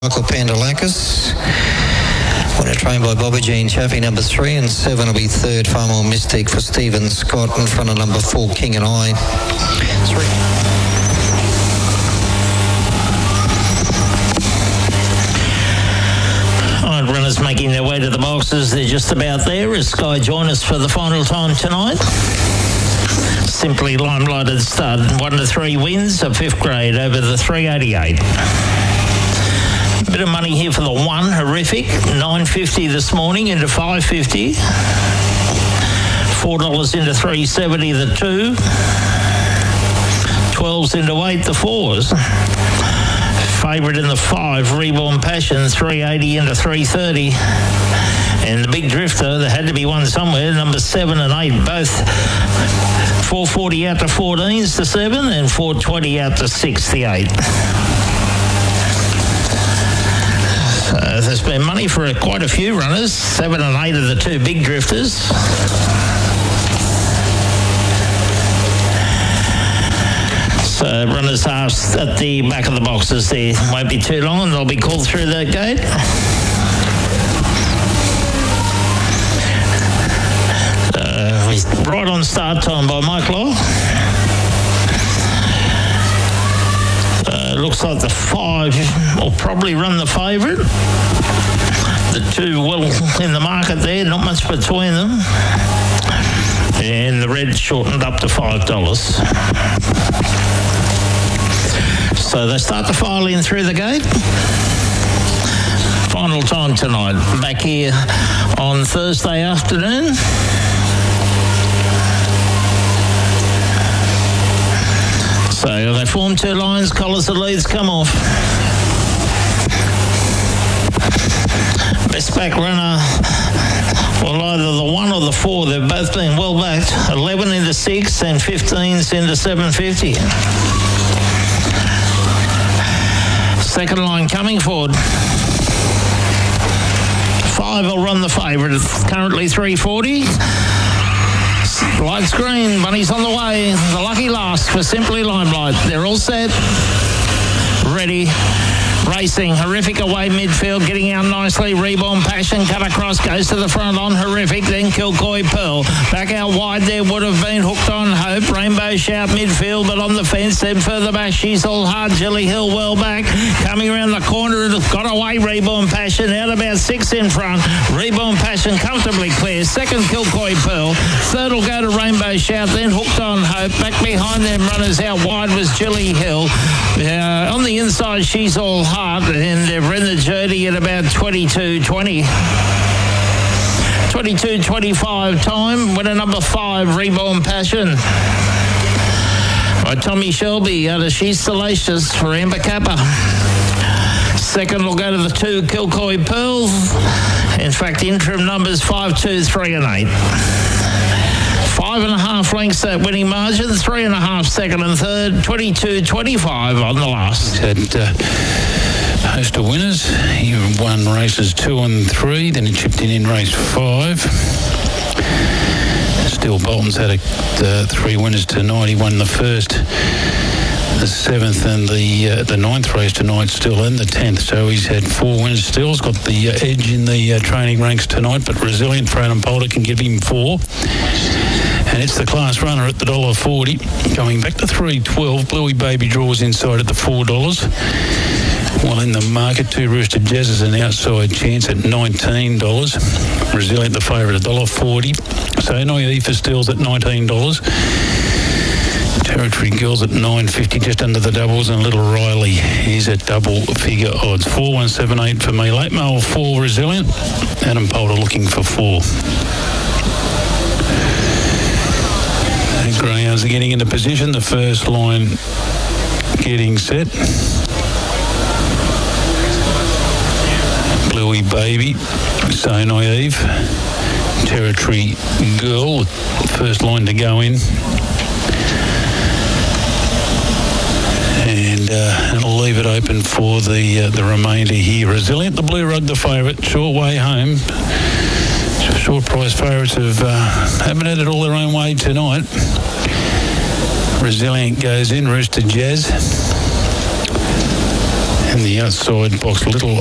Michael Pandalakis. Winner trained by Bobby Jean Chaffee, number 3, and 7 will be third. Far More Mystique for Stephen Scott in front of number 4, King and I. 3. Runners making their way to the boxes. They're just about there as Sky join us for the final time tonight. Simply Limelighted stud. 1 to 3 wins, a 5th grade over the 388. Bit of money here for the 1, Horrific. $9.50 this morning into $5.50. $4 into $3.70 the 2. 12s into 8 the 4s. Favourite in the 5, Reborn Passion, $3.80 into $3.30. And the big drifter, there had to be one somewhere, number 7 and 8, both $4.40 out to 14s the 7 and $4.20 out to 6 the 8. There's been money for quite a few runners, 7 and 8 of the 2 big drifters. So runners are at the back of the boxes there. Won't be too long and they'll be called through that gate. Right on start time by Mike Law. Looks like the 5 will probably run the favourite. The 2 well in the market there, not much between them. And the red shortened up to $5. So they start to file in through the gate. Final time tonight. Back here on Thursday afternoon. So they form 2 lines, collars the leads come off. Best back runner, well, either the 1 or the 4, they've both been well backed. 11 into 6 and 15s into $7.50. Second line coming forward. 5 will run the favourite. It's currently $3.40. Lights green, money's on the way. The lucky last for Simply Limelight. They're all set. Ready. Racing. Horrific away midfield, getting out nicely. Reborn Passion cut across, goes to the front on Horrific, then Kilcoy Pearl. Back out wide there would have been Hooked on Hope. Rainbow Shout midfield, but on the fence. Then further back, She's All Hard. Jelly Hill well back. Coming around the corner, got away Reborn Passion. Out about 6 in front. Reborn Passion comfortably clear. Second, Kilcoy Pearl. Third will go to Rainbow Shout, then Hooked on Hope. Back behind them runners out wide was Jelly Hill. On the inside, She's All Hard, and they've run the journey at about 22.20. 22.25 time. Winner number 5, Reborn Passion. By Tommy Shelby out of She's Salacious for Amber Kappa. Second will go to the 2, Kilcoy Pearl. In fact, interim numbers 5, 2, 3 and 8. 5.5 lengths that winning margin, 3.5 second and third, 22.25 on the last. Had host of winners. He won races 2 and 3, then he chipped in race 5. Still Bolton's had 3 winners tonight. He won the first, the 7th and the 9th race tonight still, and the 10th. So he's had 4 winners still. He's got the edge in the training ranks tonight, but Resilient for Adam Poulter can give him 4. And it's the class runner at the $1.40. Going back to $3.12. Bluey Baby draws inside at the $4. While in the market, 2 Rooster Jazzes an outside chance at $19. Resilient the favourite at $1.40. So Naive for Stills at $19. Territory Girls at $9.50, just under the doubles, and Little Riley is at double figure odds. 4-1-7-8 for me. Late mail 4 Resilient. Adam Poulter looking for 4. The greyhounds are getting into position. The first line getting set. Bluey Baby, So Naive, Territory Girl, first line to go in. And it'll leave it open for the remainder here. Resilient, the Blue Rug, the favourite, short way home. Short price favourites haven't had it all their own way tonight. Resilient goes in, Rooster Jazz. And the outside box, Little